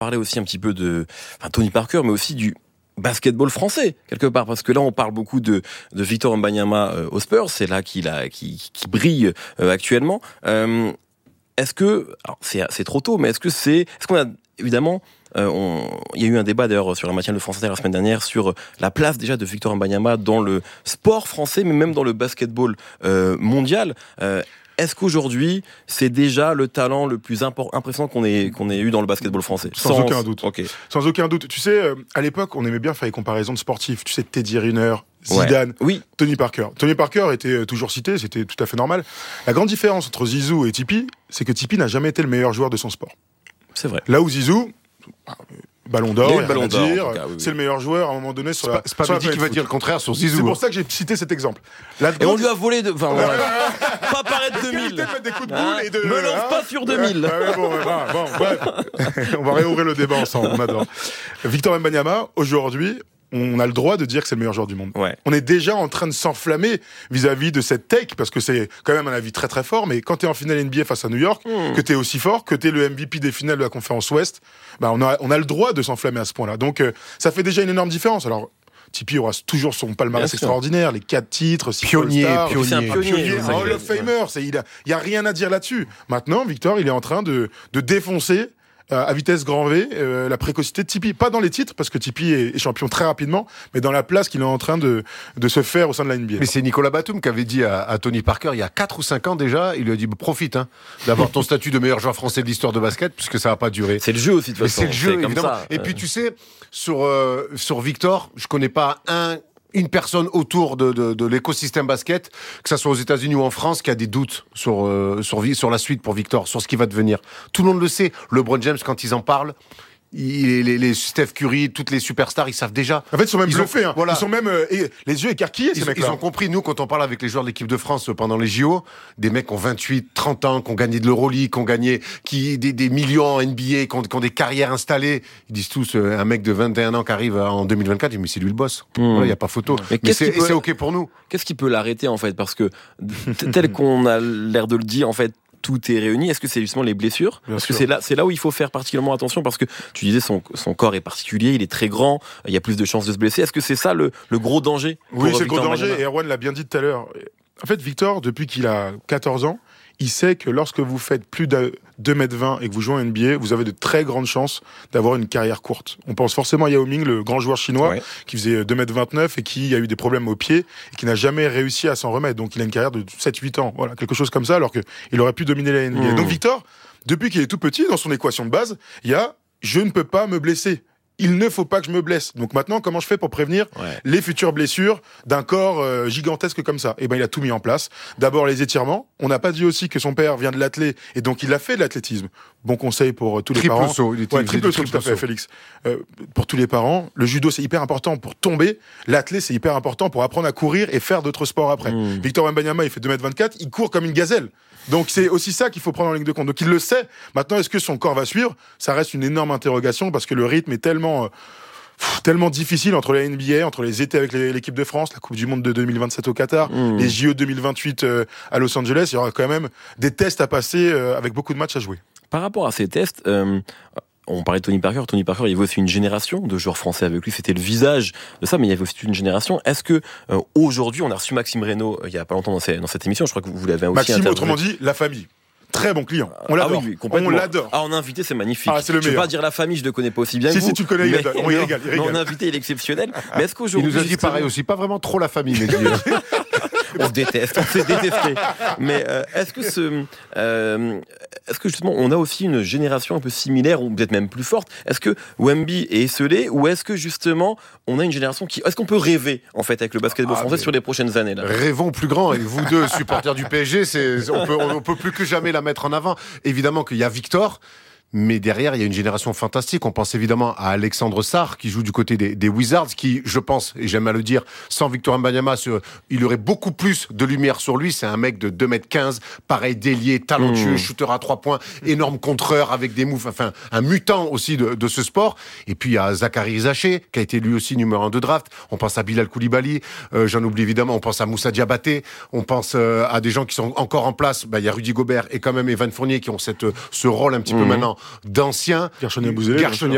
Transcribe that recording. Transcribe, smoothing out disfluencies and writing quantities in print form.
parler aussi un petit peu Tony Parker, mais aussi du basketball français quelque part, parce que là on parle beaucoup de Victor Wembanyama aux Spurs, c'est là qui brille actuellement. Est-ce que, alors c'est trop tôt, mais est-ce qu'on a évidemment, il y a eu un débat d'ailleurs sur la matière de France Inter la semaine dernière sur la place déjà de Victor Wembanyama dans le sport français, mais même dans le basketball mondial. Est-ce qu'aujourd'hui, c'est déjà le talent le plus impressionnant qu'on ait eu dans le basketball français ? Sans aucun doute. Okay. Sans aucun doute. Tu sais, à l'époque, on aimait bien faire les comparaisons de sportifs. Tu sais, Teddy Riner, Zidane, oui. Tony Parker. Tony Parker était toujours cité, c'était tout à fait normal. La grande différence entre Zizou et Tipeee, c'est que Tipeee n'a jamais été le meilleur joueur de son sport. C'est vrai. Là où Zizou... Ballon d'or, Ballon d'or, dire, en tout cas, oui. C'est le meilleur joueur à un moment donné sur C'est pas Mehdi qui va dire le contraire sur Zizou. C'est pour ça que j'ai cité cet exemple. Et on lui a volé pas paraître 2000. Mettre des coups de boule et de... Me lance pas sur 2000. Bref. On va réouvrir le débat ensemble, on adore. Victor Wembanyama, aujourd'hui, on a le droit de dire que c'est le meilleur joueur du monde. Ouais. On est déjà en train de s'enflammer vis-à-vis de cette take, parce que c'est quand même un avis très très fort, mais quand t'es en finale NBA face à New York, que t'es aussi fort, que t'es le MVP des finales de la conférence Ouest, on a le droit de s'enflammer à ce point-là. Donc ça fait déjà une énorme différence. Alors, Tipeee aura toujours son palmarès extraordinaire, les 4 titres, 6 pionnier, c'est un pionnier, un Hall of Famer, il y a rien à dire là-dessus. Maintenant, Victor, il est en train de défoncer à vitesse grand V la précocité de Tipeee. Pas dans les titres, parce que Tipeee est champion très rapidement, mais dans la place qu'il est en train de se faire au sein de la NBA. Mais c'est Nicolas Batum qui avait dit à Tony Parker, il y a 4 ou 5 ans déjà, il lui a dit profite d'avoir ton statut de meilleur joueur français de l'histoire de basket, puisque ça va pas durer. C'est le jeu aussi, de toute façon. C'est le jeu, comme évidemment. ça. Et puis tu sais, sur Victor, je connais pas une personne autour de l'écosystème basket, que ça soit aux États-Unis ou en France, qui a des doutes sur la suite pour Victor, sur ce qui va devenir. Tout le monde le sait. LeBron James, quand ils en parlent, les Steph Curry, toutes les superstars, ils savent déjà. En fait, ils sont même bluffés. Voilà. Ils sont même les yeux écarquillés, ces mecs-là. Ils ont compris. Nous, quand on parle avec les joueurs de l'équipe de France pendant les JO, des mecs qui ont 28, 30 ans, qui ont gagné de l'Euroleague, qui ont gagné des millions en NBA, qui ont des carrières installées, ils disent tous, un mec de 21 ans qui arrive en 2024, ils disent, mais c'est lui le boss. Voilà, y a pas photo. Mais c'est OK pour nous. Qu'est-ce qui peut l'arrêter, en fait? Parce que, tel qu'on a l'air de le dire, en fait, tout est réuni. Est-ce que c'est justement les blessures? Parce que c'est là où il faut faire particulièrement attention, parce que tu disais son corps est particulier, il est très grand, il y a plus de chances de se blesser. Est-ce que c'est ça le gros danger? Oui, c'est le gros danger, et Erwan l'a bien dit tout à l'heure. En fait, Victor, depuis qu'il a 14 ans, il sait que lorsque vous faites plus de 2m20 et que vous jouez en NBA, vous avez de très grandes chances d'avoir une carrière courte. On pense forcément à Yao Ming, le grand joueur chinois, qui faisait 2m29 et qui a eu des problèmes au pied et qui n'a jamais réussi à s'en remettre. Donc il a une carrière de 7-8 ans, voilà, quelque chose comme ça, alors qu'il aurait pu dominer la NBA. Donc Victor, depuis qu'il est tout petit, dans son équation de base, il y a « je ne peux pas me blesser ». Il ne faut pas que je me blesse. Donc maintenant, comment je fais pour prévenir les futures blessures d'un corps gigantesque comme ça? Eh ben, il a tout mis en place. D'abord, les étirements. On n'a pas dit aussi que son père vient de l'athlé, et donc il a fait de l'athlétisme. Bon conseil pour tous les parents. Triple saut, tout à fait, Félix. Pour tous les parents, le judo, c'est hyper important pour tomber. L'athlé, c'est hyper important pour apprendre à courir et faire d'autres sports après. Victor Wembanyama, il fait 2m24, il court comme une gazelle. Donc c'est aussi ça qu'il faut prendre en ligne de compte. Donc il le sait. Maintenant, est-ce que son corps va suivre? Ça reste une énorme interrogation, parce que le rythme est tellement difficile entre la NBA, entre les étés avec l'équipe de France, la Coupe du Monde de 2027 au Qatar, les JO 2028 à Los Angeles. Il y aura quand même des tests à passer avec beaucoup de matchs à jouer. Par rapport à ces tests, on parlait de Tony Parker. Tony Parker, il y avait aussi une génération de joueurs français avec lui. C'était le visage de ça, mais il y avait aussi une génération. Est-ce que aujourd'hui, on a reçu Maxime Reynaud il y a pas longtemps dans cette émission. Je crois que vous l'avez aussi Maxime, interviewé. autrement dit, la famille. Très bon client. On l'adore. Oui, on l'adore. En invité, c'est magnifique. C'est le meilleur. Je ne vais pas dire la famille, je ne le connais pas aussi bien que vous. Si tu le connais, il régale. En invité, il est exceptionnel. Mais est-ce qu'aujourd'hui, il nous a dit pareil aussi, pas vraiment trop la famille, mais on se déteste, on s'est détesté. Mais est-ce que justement, on a aussi une génération un peu similaire, ou peut-être même plus forte? Est-ce que Wemby est esselé, ou est-ce que justement, on a une génération est-ce qu'on peut rêver, en fait, avec le basketball français sur les prochaines années, là? Rêvons plus grand. Et vous deux, supporters du PSG, on peut plus que jamais la mettre en avant. Évidemment qu'il y a Victor, mais derrière, il y a une génération fantastique. On pense évidemment à Alexandre Sarr, qui joue du côté des Wizards, qui, je pense, et j'aime à le dire, sans Victor Wembanyama, il aurait beaucoup plus de lumière sur lui. C'est un mec de 2m15, pareil, délié, talentueux, shooter à 3 points, énorme contreur avec des moves, enfin, un mutant aussi de ce sport. Et puis, il y a Zachary Zaché, qui a été lui aussi numéro 1 de draft. On pense à Bilal Koulibaly, j'en oublie évidemment, on pense à Moussa Diabaté, on pense à des gens qui sont encore en place. Il y a Rudy Gobert et quand même Evan Fournier qui ont ce rôle un petit peu maintenant d'anciens. Gershon Yabusele,